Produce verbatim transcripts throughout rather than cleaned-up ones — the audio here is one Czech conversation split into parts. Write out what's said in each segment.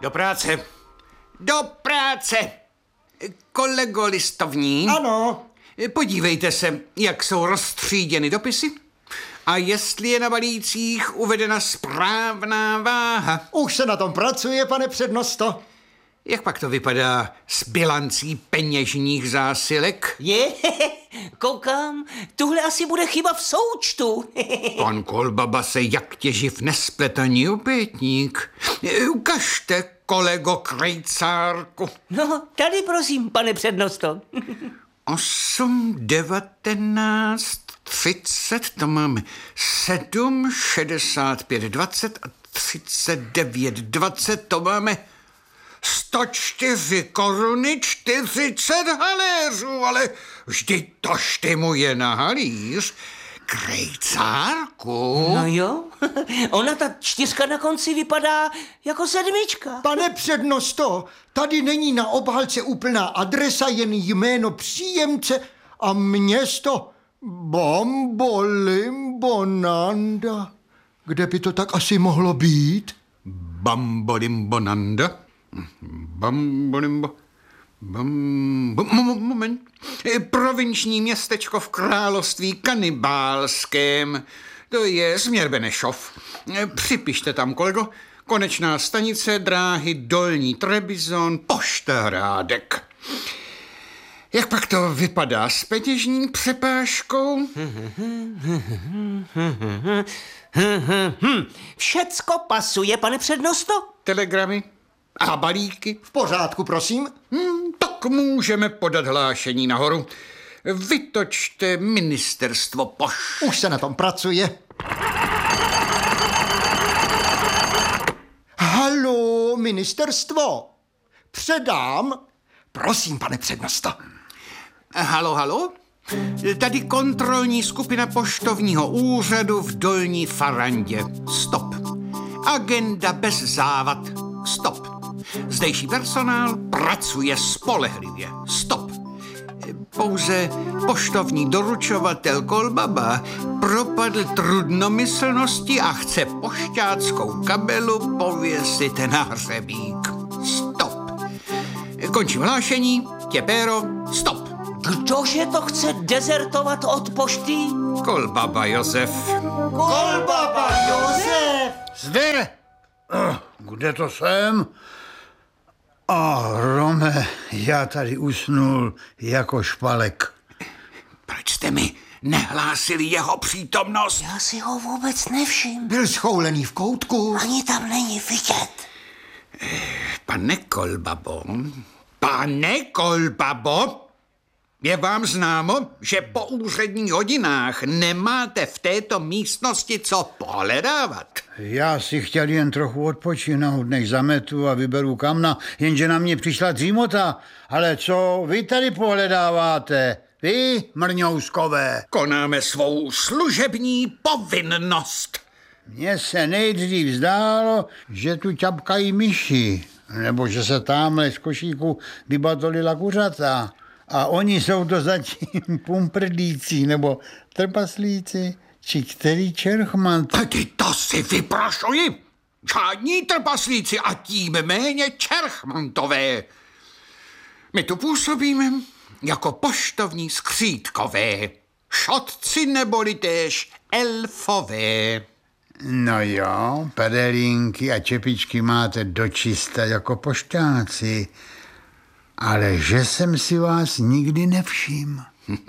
Do práce. Do práce. Kolego listovní. Ano. Podívejte se, jak jsou rozstříděny dopisy a jestli je na balících uvedena správná váha. Už se na tom pracuje, pane přednosto. Jak pak to vypadá s bilancí peněžních zásilek? Je, koukám, tuhle asi bude chyba v součtu. Pan Kolbaba se jak těživ nespletaný opětník. Ukažte, kolego Krejcárku. No, tady prosím, pane přednosto. Osm, devatenáct, třicet, to máme sedm, šedesát pět, dvacet a třicet devět, dvacet, to máme sto čtyři koruny, čtyřicet haléřů, ale vždyť to štimuje na halíř. Krejcárku. No jo, ona ta čtyřka na konci vypadá jako sedmička. Pane přednosto, tady není na obhalce úplná adresa, jen jméno příjemce a město Bambolimbonanda. Kde by to tak asi mohlo být? Bambolimbonanda? Bambolimbo... Bam... Moment. Provinční městečko v království kanibálském. To je směr Benešov. Připište tam, kolego. Konečná stanice dráhy Dolní Trebizon, pošta Hrádek. Jak pak to vypadá s peněžní přepážkou? Všecko pasuje, pane přednosto. Telegramy a balíky? V pořádku, prosím. Hmm, tak můžeme podat hlášení nahoru. Vytočte ministerstvo pošt. Už se na tom pracuje. Haló, ministerstvo. Předám. Prosím, pane přednosto. Halo, halo? Tady kontrolní skupina poštovního úřadu v Dolní Farandě. Stop. Agenda bez závad. Stop. Zdejší personál pracuje spolehlivě. Stop. Pouze poštovní doručovatel Kolbaba propadl trudnomyslnosti a chce pošťáckou kabelu pověsit na hřebík. Stop. Končím hlášení. Těpéro. Stop. Kdože to chce dezertovat od pošty? Kolbaba Josef. Kolbaba Josef! Zde! Kde to jsem? A Rome, já tady usnul jako špalek. Proč jste mi nehlásili jeho přítomnost? Já si ho vůbec nevšim. Byl schoulený v koutku. Ani tam není vidět. Pane Kolbabo, pane Kolbabo, je vám známo, že po úředních hodinách nemáte v této místnosti co pohledávat? Já si chtěl jen trochu odpočinout, než zametu a vyberu kamna, jenže na mě přišla dřímota. Ale co vy tady pohledáváte? Vy, mrňouskové? Konáme svou služební povinnost. Mně se nejdřív zdálo, že tu ťapkají myši, nebo že se támhle z košíku vybatolila kuřata. A oni jsou to zatím pumprdíci, nebo trpaslíci, či který čerchmant. Tedy to si vyprašuji. Žádní trpaslíci a tím méně čerchmantové. My tu působíme jako poštovní skřítkové, šotci neboli též elfové. No jo, pedelínky a čepičky máte dočista jako pošťáci, ale že jsem si vás nikdy nevšiml.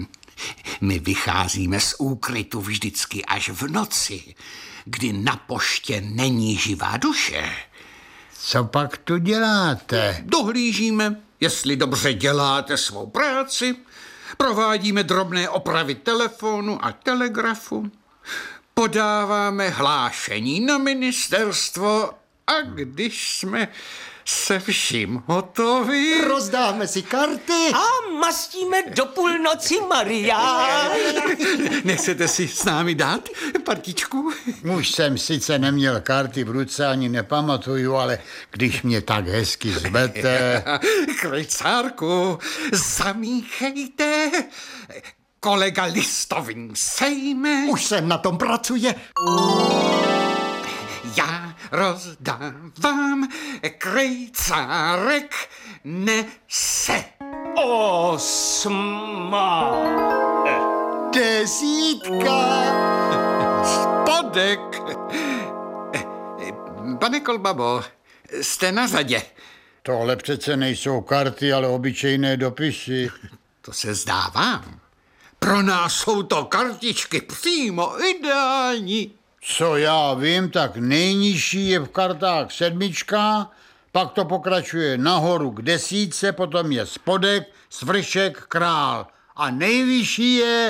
My vycházíme z úkrytu vždycky až v noci, kdy na poště není živá duše. Co pak tu děláte? Dohlížíme, jestli dobře děláte svou práci, provádíme drobné opravy telefonu a telegrafu, podáváme hlášení na ministerstvo a když jsme se vším hotovi... Rozdáme si karty. A mastíme do půlnoci, Maria. Nechcete si s námi dát partičku? Už jsem sice neměl karty v ruce, ani nepamatuju, ale když mě tak hezky zvete... Krejcárku, zamíchejte. Kolega listovní sejme. Už se na tom pracuje. já rozdávám, krejcárek nese. Osma. Desítka. Spodek. Pane Kolbabo, jste na řadě. Tohle přece nejsou karty, ale obyčejné dopisy. To se zdá vám. Pro nás jsou to kartičky přímo ideální. Co já vím, tak nejnižší je v kartách sedmička, pak to pokračuje nahoru k desítce, potom je spodek, svršek, král. A nejvyšší je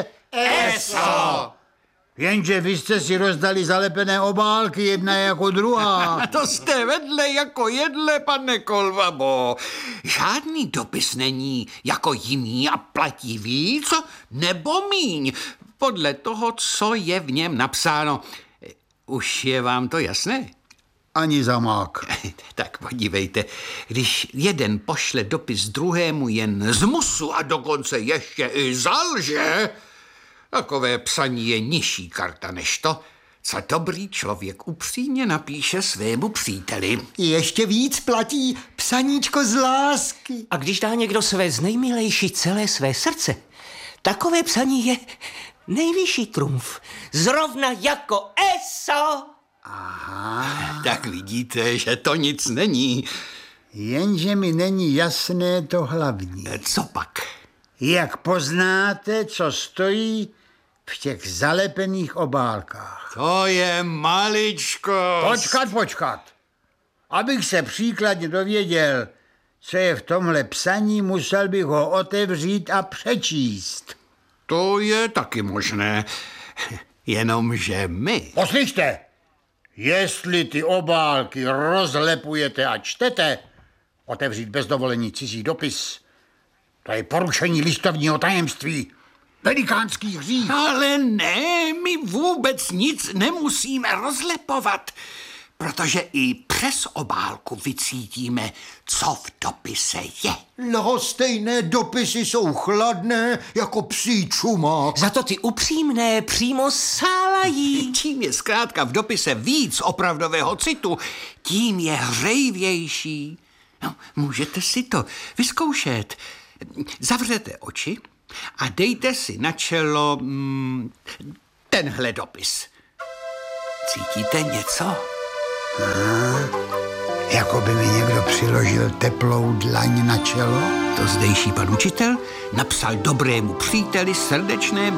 Eso. Jenže vy jste si rozdali zalepené obálky, jedna jako druhá. A to jste vedle jako jedle, pane Kolbabo. Žádný dopis není jako jiný a platí víc nebo míň. Podle toho, co je v něm napsáno. Už je vám to jasné? Ani zamák. Tak podívejte, když jeden pošle dopis druhému jen z musu a dokonce ještě i zalže, takové psaní je nižší karta než to, co dobrý člověk upřímně napíše svému příteli. Ještě víc platí psaníčko z lásky. A když dá někdo své z nejmilejší celé své srdce, takové psaní je nejvyšší trumf. Zrovna jako eso. Aha. Tak vidíte, že to nic není. Jenže mi není jasné to hlavní. Co pak? Jak poznáte, co stojí v těch zalepených obálkách? To je maličko. Počkat, počkat. Abych se příkladně dověděl, co je v tomhle psaní, musel bych ho otevřít a přečíst. To je taky možné. Jenomže my... Poslyšte, jestli ty obálky rozlepujete a čtete, otevřít bez dovolení cizí dopis, to je porušení listovního tajemství. Velikánský hřích. Ale ne, my vůbec nic nemusíme rozlepovat, protože i přes obálku vycítíme, co v dopise je. Lhostejné dopisy jsou chladné jako psí čumák. Za to ty upřímné přímo sálají. Čím je zkrátka v dopise víc opravdového citu, tím je hřejivější. No, můžete si to vyzkoušet. Zavřete oči a dejte si na čelo mm, tenhle dopis. Cítíte něco? Jako by mi někdo přiložil teplou dlaň na čelo. To zdejší pan učitel napsal dobrému příteli srdečné